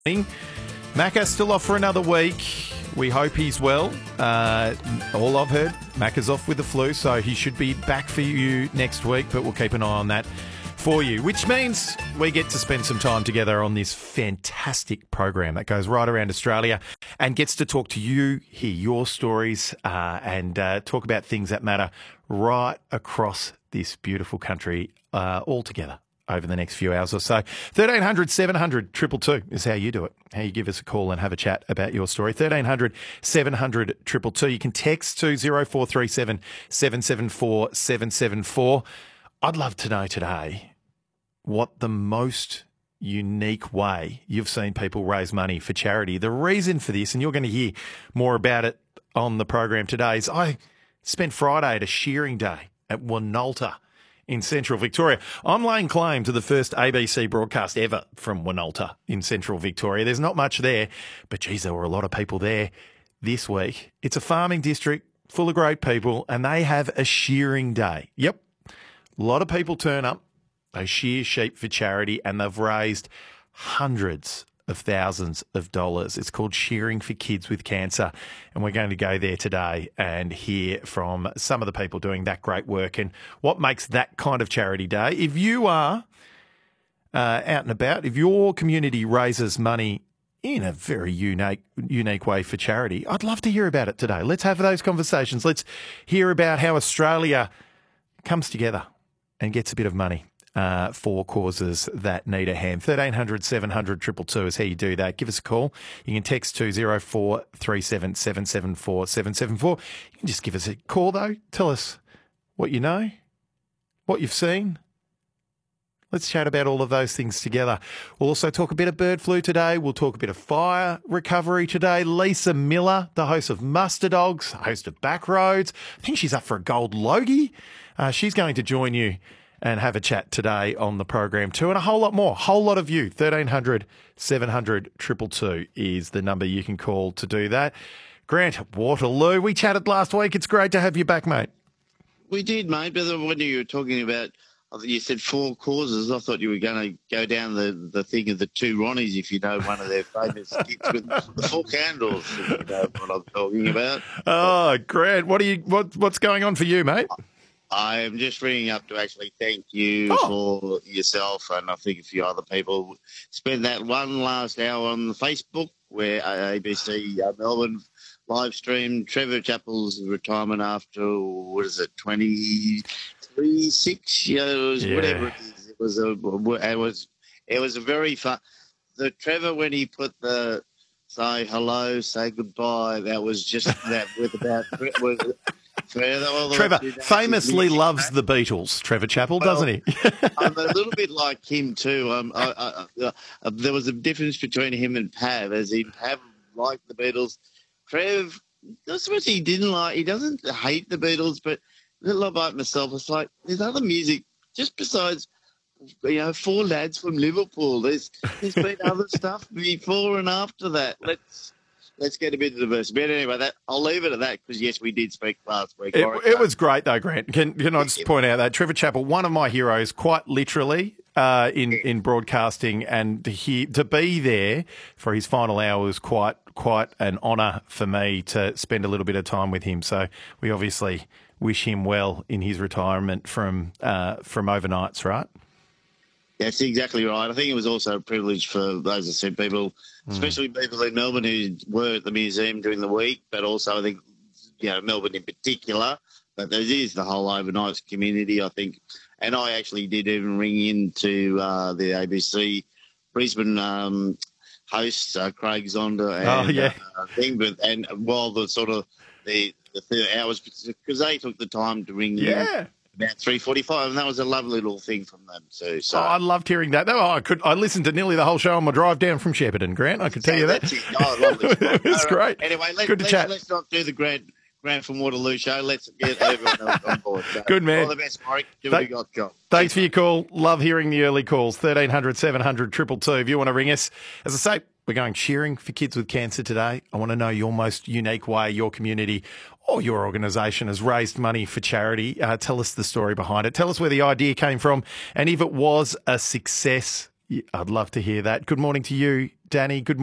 Macca's still off for another week. We hope he's well. All I've heard, Macca's off with the flu, so he should be back for you next week, but we'll keep an eye on that for you, which means we get to spend some time together on this fantastic program that goes right around Australia and gets to talk to you, hear your stories, and talk about things that matter right across this beautiful country all together over the next few hours or so. 1300 700 222 is how you do it. How you give us a call and have a chat about your story. 1300 700 222. You can text to 0437 774 774. I'd love to know today what the most unique way you've seen people raise money for charity. The reason for this, and you're going to hear more about it on the program today, is I spent Friday at a shearing day at Wonolta in central Victoria. I'm laying claim to the first ABC broadcast ever from Wonolta in central Victoria. There's not much there, but geez, there were a lot of people there this week. It's a farming district full of great people, and they have a shearing day. Yep. A lot of people turn up. They shear sheep for charity, and they've raised hundreds of thousands of dollars. It's called Shearing for Kids with Cancer, and we're going to go there today and hear from some of the people doing that great work and what makes that kind of charity day. If you are out and about, if your community raises money in a very unique way for charity, I'd love to hear about it today. Let's have those conversations. Let's hear about how Australia comes together and gets a bit of money for causes that need a hand. 1300 700 222 is how you do that. Give us a call. You can text to 0437 774 774. You can just give us a call, though. Tell us what you know, what you've seen. Let's chat about all of those things together. We'll also talk a bit of bird flu today. We'll talk a bit of fire recovery today. Lisa Miller, the host of Muster Dogs, host of Backroads. I think she's up for a gold Logie. She's going to join you and have a chat today on the program too, and a whole lot more. Whole lot of you. 1300 700 222 is the number you can call to do that. Grant, Waterloo, we chatted last week. It's great to have you back, mate. We did, mate, but when you were talking about, you said four causes, I thought you were going to go down the thing of the two Ronnies, if you know one of their famous skits with the four candles, if you know what I'm talking about. Oh, Grant, what's going on for you, mate? I am just ringing up to actually thank you for yourself and I think a few other people. Spend that one last hour on the Facebook where ABC Melbourne live streamed Trevor Chappell's retirement after, 23, 6 years, whatever it is. It was a very fun. The Trevor, when he put the say hello, say goodbye, that was just that with about Trevor famously loves the Beatles, Trevor Chappell, doesn't he? I'm a little bit like him too. There was a difference between him and Pav, as in Pav liked the Beatles. Trev, that's what he didn't like. He doesn't hate the Beatles, but a little like myself, it's like there's other music just besides, Four Lads from Liverpool. There's been other stuff before and after that. Let's get a bit of diversity. But anyway, I'll leave it at that because, yes, we did speak last week. It was great, though, Grant. Can I just point out that Trevor Chappell, one of my heroes, quite literally, in broadcasting, and to be there for his final hour was quite an honour for me to spend a little bit of time with him. So we obviously wish him well in his retirement from overnights, right? That's exactly right. I think it was also a privilege for those, I said, people, especially people in Melbourne who were at the museum during the week, but also I think, Melbourne in particular, but there is the whole overnight community, I think. And I actually did even ring into the ABC Brisbane host, Craig Zonda, and while the sort of the 3 hours, because they took the time to ring in. About 3:45, and that was a lovely little thing from them too. So I loved hearing that. I listened to nearly the whole show on my drive down from Shepparton, Grant. I could tell you that. Lovely. It was great. Anyway, chat. Let's not do the Grant from Waterloo show. Let's get everyone else on board. So, good man. All the best, Mike. Do what you got, John. Thanks for your call. Love hearing the early calls. 1300 700 222 if you want to ring us. As I say, we're going shearing for kids with cancer today. I want to know your most unique way your community or your organisation has raised money for charity. Tell us the story behind it. Tell us where the idea came from and if it was a success. I'd love to hear that. Good morning to you, Danny, good morning.